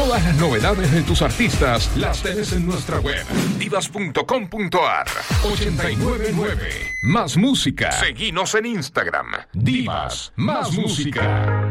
Todas las novedades de tus artistas las tenés en nuestra web, divas.com.ar. 899. Más música. Seguinos en Instagram. Divas, más música.